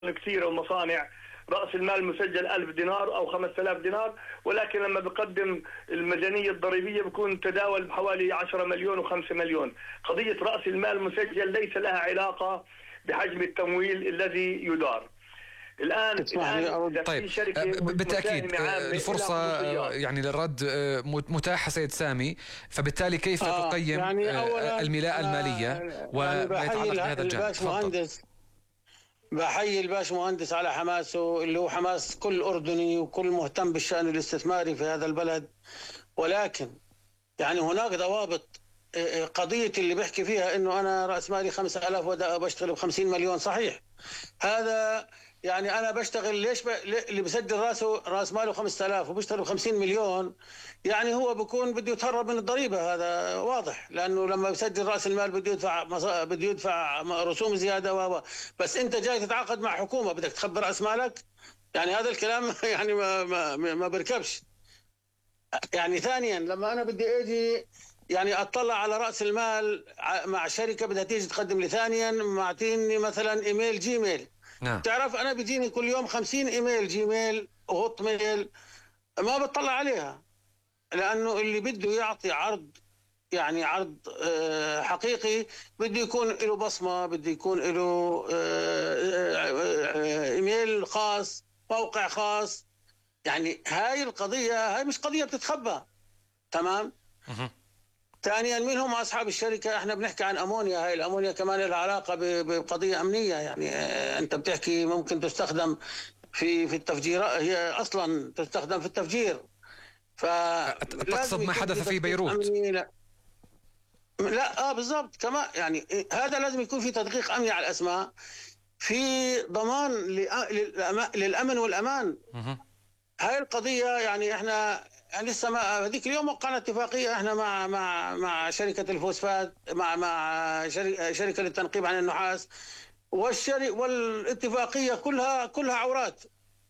كثيرة ومصانع رأس المال المسجل 1000 دينار أو 5000 دينار، ولكن لما بقدم الميزانية الضريبية بكون تداول بحوالي 10 مليون و5 مليون. قضية رأس المال المسجل ليس لها علاقة بحجم التمويل الذي يدار. الآن طيب بالتأكيد الفرصة يعني للرد متاحة سيد سامي، فبالتالي كيف تقيم يعني الملاءة المالية وما يتعلق بهذا الجانب؟ بحيي الباش مهندس على حماسه اللي هو حماس كل أردني وكل مهتم بالشأن الاستثماري في هذا البلد، ولكن يعني هناك ضوابط. قضية اللي بحكي فيها إنه أنا رأس مالي 5000 وبشتغل ب50 مليون، صحيح هذا يعني أنا بشتغل ليش اللي بسجل رأس ماله 5000 وبيشتغل ب50 مليون، يعني هو بيكون بده يتهرب من الضريبة، هذا واضح، لأنه لما بسجل رأس المال بده يدفع رسوم زيادة بس أنت جاي تتعاقد مع حكومة بدك تخبي رأس مالك، يعني هذا الكلام يعني ما بركبش. يعني ثانيا لما أنا بدي أجي يعني أطلع على رأس المال مع شركة بدها تيجي تقدم لي، ثانيا معطيني مثلا إيميل جيميل، نعم. تعرف أنا بيجيني كل يوم 50 إيميل جيميل وهوت ميل ما بطلع عليها، لأنه اللي بده يعطي عرض يعني عرض حقيقي بده يكون له بصمة، بده يكون له إيميل خاص، موقع خاص. يعني هاي القضية هاي مش قضية بتتخبى، تمام. ثانيا مين هم أصحاب الشركة؟ احنا بنحكي عن أمونيا، هاي الأمونيا كمان لها علاقة بقضية أمنية، يعني أنت بتحكي ممكن تستخدم في التفجير، هي أصلا تستخدم في التفجير. تقصد ما حدث في بيروت؟ لا بالضبط، كمان يعني هذا لازم يكون في تدقيق أمني على الأسماء، في ضمان للأمن والأمان. هاي القضية يعني احنا لسه ما هذيك اليوم وقعنا اتفاقية احنا مع شركة الفوسفات، مع شركة للتنقيب عن النحاس، والاتفاقية كلها عورات.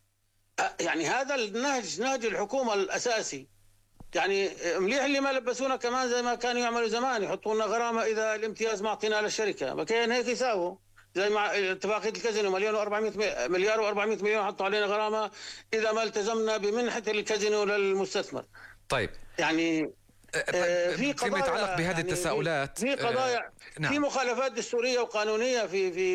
يعني هذا نهج الحكومة الأساسي. يعني مليح اللي ما لبسونا كمان زي ما كانوا يعملوا زمان، يحطوا لنا غرامة إذا الامتياز ما أعطينا للشركة، ما كان هيك يساووا زي مع اتفاقية الكازينو مليار و400 مليون حطوا علينا غرامة إذا ما التزمنا بمنحة الكازينو للمستثمر. طيب يعني في فيما يتعلق بهذه يعني التساؤلات في قضايا نعم. في مخالفات دستورية وقانونية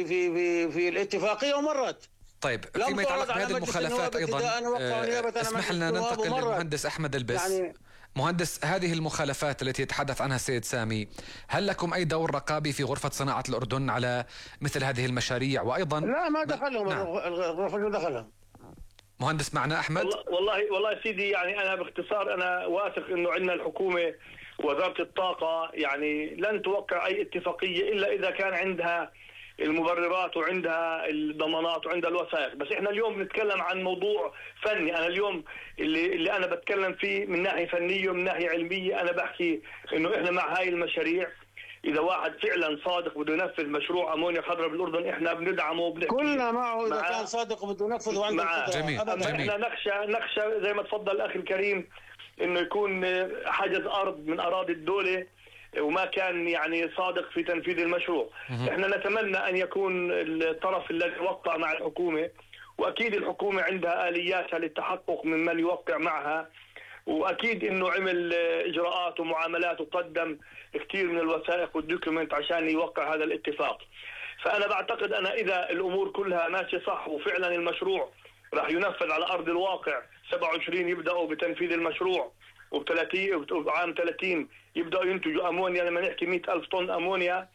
في الاتفاقية ومرت. طيب فيما يتعلق بهذه المخالفات أيضا اسمح لنا ننتقل للمهندس أحمد البس. يعني مهندس، هذه المخالفات التي يتحدث عنها السيد سامي، هل لكم أي دور رقابي في غرفة صناعة الأردن على مثل هذه المشاريع؟ وأيضا لا ما دخلهم الغرفة ما دخلهم. مهندس معنا أحمد؟ والله سيدي، يعني أنا باختصار أنا واثق إنه عندنا الحكومة وزارة الطاقة يعني لن توقع أي اتفاقية إلا إذا كان عندها المبررات وعندها الضمانات وعندها الوثائق. بس احنا اليوم بنتكلم عن موضوع فني، انا اليوم اللي انا بتكلم فيه من ناحية فنية ومن ناحية علمية. انا بحكي انه احنا مع هاي المشاريع، اذا واحد فعلا صادق بده ينفذ مشروع امونيا خضراء بالاردن احنا بندعمه كلنا معه اذا كان صادق وبده ينفذ وعنده جميل. احنا نخشى زي ما تفضل الاخ الكريم انه يكون حجز ارض من اراضي الدولة وما كان يعني صادق في تنفيذ المشروع. احنا نتمنى ان يكون الطرف الذي وقع مع الحكومة، واكيد الحكومة عندها الياتها للتحقق من يوقع معها، واكيد انه عمل اجراءات ومعاملات وقدم كثير من الوثائق والدوكيومنت عشان يوقع هذا الاتفاق. فانا بعتقد انا اذا الامور كلها ماشيه صح وفعلا المشروع راح ينفذ على ارض الواقع، 27 يبداوا بتنفيذ المشروع وب30 وعام 30 يبدأوا ينتجوا أمونيا. لما نحكي 100,000 طن أمونيا،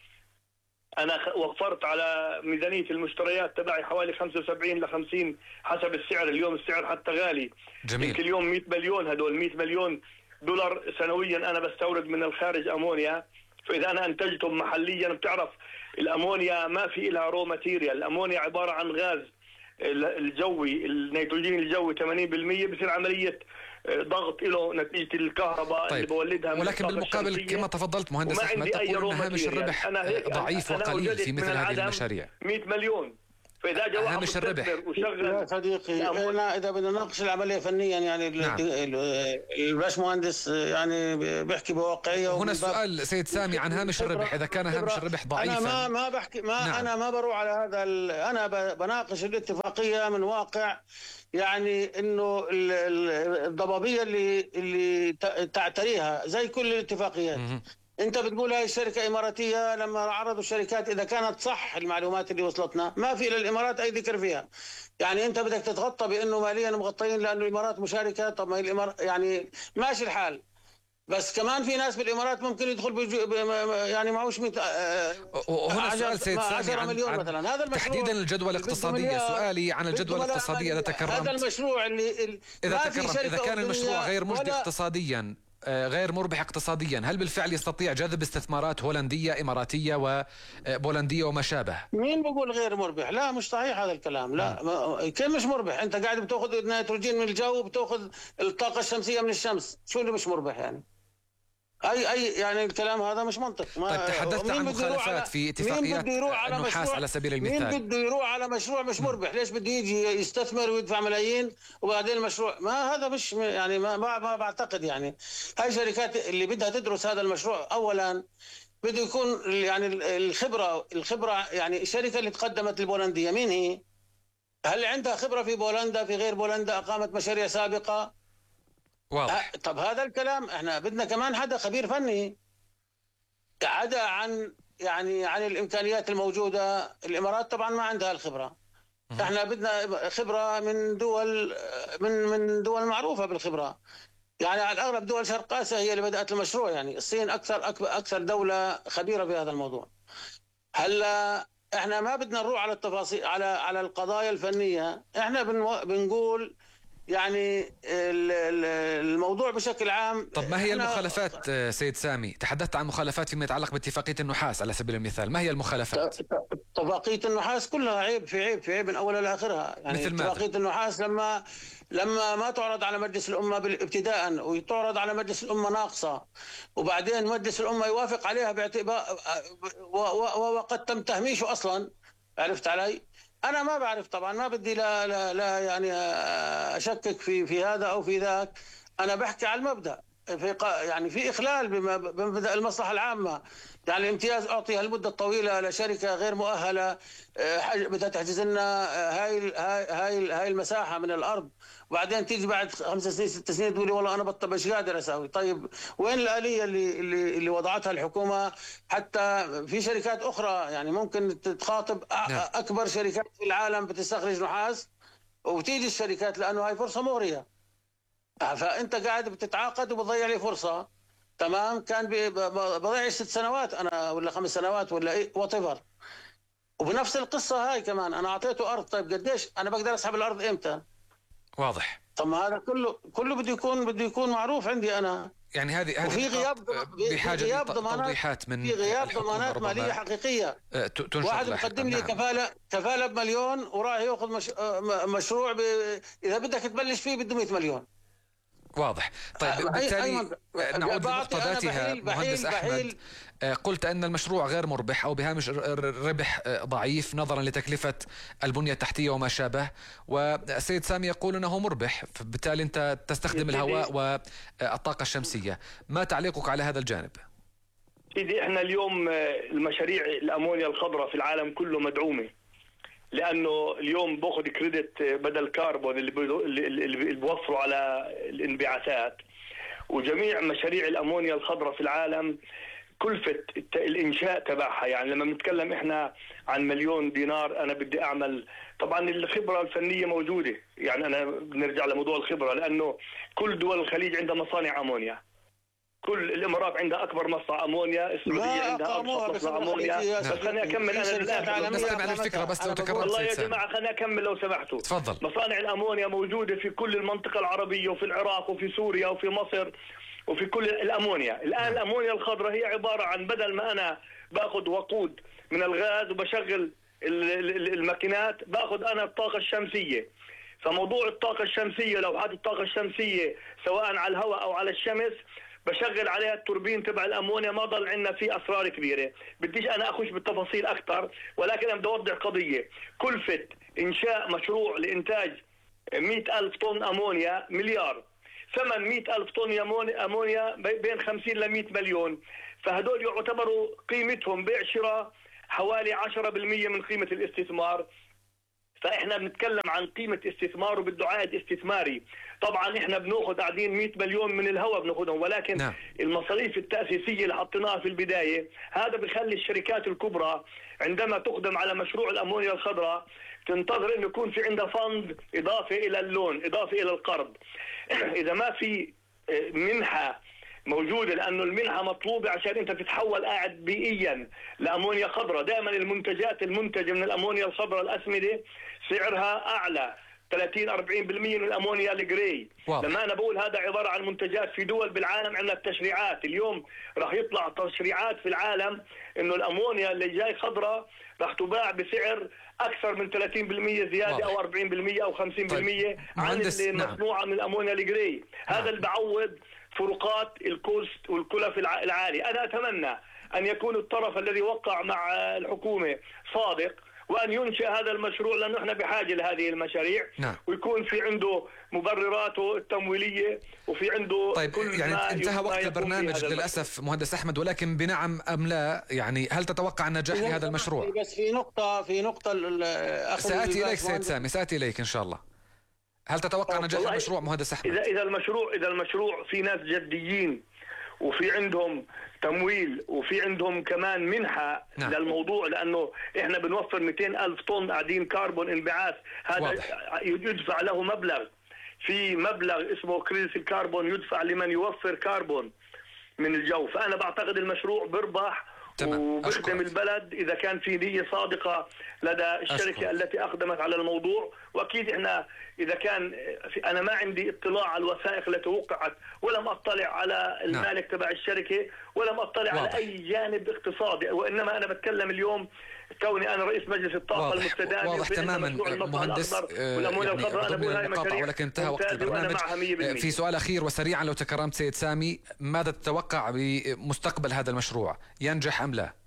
أنا وفرت على ميزانية المشتريات تبعي حوالي 75 ل 50 حسب السعر. اليوم السعر حتى غالي، جميل. كل يوم 100 مليون، هدول 100 مليون دولار سنويا أنا بستورد من الخارج أمونيا. فإذا أنا أنتجتهم محليا، بتعرف الأمونيا ما في إلها رو ماتيريال، الأمونيا عبارة عن غاز الجوي، النيتروجين الجوي 80%، بصير عملية ضغط له نتيجة الكهرباء. طيب. اللي بولدها، ولكن بالمقابل كما تفضلت مهندس أحمد تقول أن هامش الربح ضعيف وقليل في مثل هذه المشاريع. 100 مليون فاذا جاء هامش الربح وشغل يا صديقي، احنا اذا بدنا نناقش العمليه فنيا يعني نعم. الباشمهندس يعني بيحكي بواقعيه. هنا السؤال سيد سامي عن هامش الربح، اذا كان هامش الربح ضعيفا. انا ما بحكي نعم. انا ما بروح على هذا انا بناقش الاتفاقيه من واقع، يعني انه الضبابيه اللي تعتريها زي كل الاتفاقيات. انت بتقول هاي الشركه اماراتيه، لما عرضوا الشركات اذا كانت صح المعلومات اللي وصلتنا ما في للامارات اي ذكر فيها. يعني انت بدك تتغطى بانه ماليا مغطيين لانه الامارات مشاركه. طب ما هي الامارات يعني ماشي الحال، بس كمان في ناس بالامارات ممكن يدخل يعني معوش وهنا سؤال سيد سامي 10 مليون مثلا. هذا المشروع تحديدا الجدوى الاقتصاديه. سؤالي عن الجدوى الاقتصاديه اذا تكرمت. هذا المشروع اللي اذا كان المشروع غير مجدي اقتصاديا، غير مربح اقتصاديا، هل بالفعل يستطيع جذب استثمارات هولندية إماراتية وبولندية وما شابه؟ مين بقول غير مربح؟ لا مش صحيح هذا الكلام. لا كيف مش مربح؟ انت قاعد بتاخذ نيتروجين من الجو وبتاخذ الطاقة الشمسية من الشمس، شو اللي مش مربح يعني؟ اي يعني الكلام هذا مش منطق. طيب تحدثت عن مخالفات في اتفاقيات النحاس على سبيل المثال. مين بده يروح على مشروع مش مربح؟ ليش بده يجي يستثمر ويدفع ملايين وبعدين المشروع ما هذا مش يعني ما بعتقد. يعني هاي الشركات اللي بدها تدرس هذا المشروع اولا بده يكون يعني الخبره يعني الشركه اللي تقدمت البولنديه مين هي؟ هل عندها خبره في بولندا في غير بولندا؟ اقامت مشاريع سابقه؟ واضح. طب هذا الكلام احنا بدنا كمان حدا خبير فني عدا عن يعني عن الامكانيات الموجوده. الامارات طبعا ما عندها الخبره. احنا بدنا خبره من دول معروفه بالخبره. يعني على الاغلب دول شرق اسيا هي اللي بدات المشروع. يعني الصين اكثر دوله خبيره في هذا الموضوع. هلا احنا ما بدنا نروح على التفاصيل على القضايا الفنيه. احنا بنقول يعني الموضوع بشكل عام. طب ما هي المخالفات سيد سامي؟ تحدثت عن مخالفات فيما يتعلق باتفاقية النحاس على سبيل المثال، ما هي المخالفات؟ اتفاقية النحاس كلها عيب في عيب من أولها لآخرها. يعني اتفاقية النحاس لما ما تعرض على مجلس الأمة ابتداء وتعرض على مجلس الأمة ناقصة وبعدين مجلس الأمة يوافق عليها باعتبار وقد تم تهميشه أصلا. عرفت علي؟ أنا ما بعرف طبعا، ما بدي لا يعني أشكك في هذا أو في ذاك. أنا بحكي على المبدأ. يعني في إخلال بمبدأ المصلحة العامة. يعني الامتياز أعطي هالمدة الطويلة لشركة غير مؤهلة بدها تحجز لنا هاي المساحة من الأرض، وبعدين تيجي بعد 5 سنين 6 سنين تقولي والله أنا مش قادر أسوي. طيب وين الآلية اللي وضعتها الحكومة؟ حتى في شركات أخرى يعني ممكن تخاطب أكبر شركات في العالم بتستخرج نحاس وبتيجي الشركات لأنه هاي فرصة مغرية. فأنت قاعد بتتعاقد وبتضيع لي فرصة. تمام. كان بضيع 6 سنوات أنا ولا 5 سنوات ولا إيه whatever. وبنفس القصة هاي كمان أنا أعطيته أرض. طيب قديش أنا بقدر أسحب الأرض إمتى؟ واضح. طب ما هذا كله بده يكون معروف عندي أنا. يعني هذه وفي غياب توضيحات من في غياب ضمانات مالية حقيقية. واحد مقدم لي كفالة بمليون وراح يأخذ مشروع إذا بدك تبلش فيه بده 100 مليون. واضح. طيب بالتالي نعود للنقطة ذاتها. مهندس أحمد، قلت أن المشروع غير مربح أو بهامش ربح ضعيف نظرا لتكلفة البنية التحتية وما شابه، والسيد سامي يقول أنه مربح، فبالتالي أنت تستخدم الهواء والطاقة الشمسية. ما تعليقك على هذا الجانب؟ سيدي احنا اليوم المشاريع الأمونيا الخضراء في العالم كله مدعومة، لأنه اليوم باخذ كريدت بدل كاربون اللي بوفروا على الانبعاثات. وجميع مشاريع الأمونيا الخضراء في العالم كلفة الإنشاء تبعها، يعني لما بنتكلم إحنا عن $1,000,000 أنا بدي أعمل. طبعا الخبرة الفنية موجودة، يعني أنا بنرجع لموضوع الخبرة لأنه كل دول الخليج عندها مصانع أمونيا. كل الامارات عندها اكبر مصنع امونيا، السعوديه عندها اكبر مصنع امونيا. بس خليني اكمل انا للاخر. نستمع للفكره بس لو تكرمت. والله يا جماعه خليني اكمل لو سمحتوا. تفضل. مصانع الامونيا موجوده في كل المنطقه العربيه وفي العراق وفي سوريا وفي مصر وفي كل الامونيا. الان الامونيا الخضراء هي عباره عن بدل ما انا باخذ وقود من الغاز وبشغل الماكينات، باخذ انا الطاقه الشمسيه. فموضوع الطاقه الشمسيه لو حاطط الطاقه الشمسيه سواء على الهواء او على الشمس، بشغل عليها التوربين تبع الامونيا، ما ضل عندنا في اسرار كبيره. بديش انا اخش بالتفاصيل اكثر، ولكن انا بدي اوضح قضيه. كلفه انشاء مشروع لانتاج 100,000 طن امونيا مليار، ثمن 100,000 طن امونيا بين 50 ل 100 مليون، فهدول يعتبروا قيمتهم بيع شراء حوالي 10% من قيمه الاستثمار. فاحنا بنتكلم عن قيمه استثمار وبده عائد استثماري. طبعا احنا بناخذ قاعدين 100 مليون من الهواء بناخذهم، ولكن نعم. المصاريف التاسيسيه اللي حطيناها في البدايه هذا بخلي الشركات الكبرى عندما تقدم على مشروع الامونيا الخضراء تنتظر انه يكون في عندها فند اضافه الى اللون، اضافه الى القرض. اذا ما في منحه موجوده، لانه المنحه مطلوبه عشان انت تتحول قاعد بيئيا لامونيا خضراء. دائما المنتجات المنتجه من الامونيا الخضراء الاسمده سعرها اعلى 30-40% من الامونيا الجراي. لما انا بقول هذا عباره عن منتجات في دول بالعالم عندنا التشريعات، اليوم راح يطلع تشريعات في العالم انه الامونيا اللي جاي خضراء راح تباع بسعر اكثر من 30% زياده او 40% او 50% عن المصنوعه من الامونيا الجراي. هذا اللي بعوض فروقات الكوست والكلف العالي. انا اتمنى ان يكون الطرف الذي وقع مع الحكومه صادق، وأن ينشئ هذا المشروع، لأنه احنا بحاجة لهذه المشاريع. نعم. ويكون في عنده مبرراته التمويلية وفي عنده طيب كل يعني انتهى وقت البرنامج للأسف مهندس أحمد، ولكن بنعم أم لا يعني هل تتوقع النجاح لهذا المشروع؟ بس في نقطة سآتي إليك سيد سامي، سآتي إليك إن شاء الله. هل تتوقع نجاح المشروع مهندس أحمد؟ إذا المشروع في ناس جديين وفي عندهم تمويل وفي عندهم كمان منحة نعم. للموضوع، لأنه إحنا بنوفر 200,000 طن قاعدين كربون انبعاث، هذا واضح. يدفع له مبلغ، في مبلغ اسمه كريدت الكربون يدفع لمن يوفر كربون من الجو. فأنا بعتقد المشروع بربح وبخدم البلد إذا كان في نية صادقة لدى الشركة التي أقدمت على الموضوع. وأكيد إحنا إذا كان أنا ما عندي اطلاع على الوثائق التي وقعت، ولم أطلع على المالك تبع الشركة، ولم أطلع على أي جانب اقتصادي، وإنما أنا بتكلم اليوم كوني أنا رئيس مجلس الطاقة المستدامة. واضح تماما مهندس يعني ولكن انتهى وقت البرنامج. في سؤال أخير وسريعا لو تكرمت سيد سامي، ماذا تتوقع بمستقبل هذا المشروع؟ ينجح أم لا؟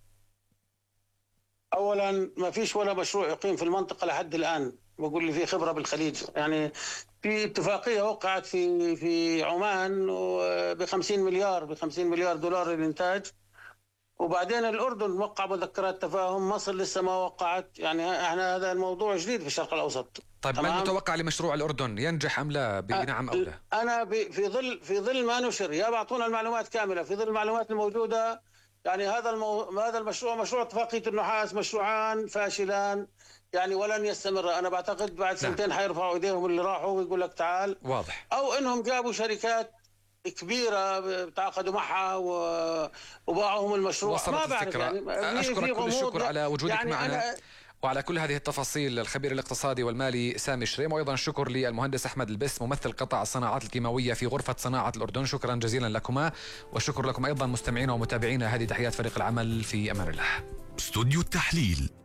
أولا ما فيش ولا مشروع يقيم في المنطقة لحد الآن، بقول لي في خبرة بالخليج. يعني في اتفاقية وقعت في عمان ب 50 مليار دولار للإنتاج، وبعدين الأردن وقع مذكرات تفاهم، مصر لسه ما وقعت. يعني احنا هذا الموضوع جديد في الشرق الأوسط. طيب ما المتوقع لمشروع الأردن؟ ينجح أم لا؟ بنعم أو لا؟ أنا في ظل ما نشر، يا بعطونا المعلومات كاملة، في ظل المعلومات الموجودة. يعني هذا المشروع مشروع اتفاقية النحاس، مشروعان فاشلان يعني ولن يستمر. أنا بعتقد بعد سنتين حيرفعوا إيديهم اللي راحوا ويقول لك تعال. واضح. أو إنهم جابوا شركات كبيرة تعاقدوا معها وباعوهم المشروع. ما بعرف يعني. أشكرك كل الشكر على وجودك يعني معنا وعلى كل هذه التفاصيل. الخبير الاقتصادي والمالي سامي شريم، وأيضا الشكر للمهندس أحمد البس ممثل قطاع الصناعات الكيماوية في غرفة صناعة الأردن. شكرا جزيلا لكما، والشكر لكم أيضا مستمعينا ومتابعينا. هذه تحيات فريق العمل، في أمان الله. استوديو التحليل.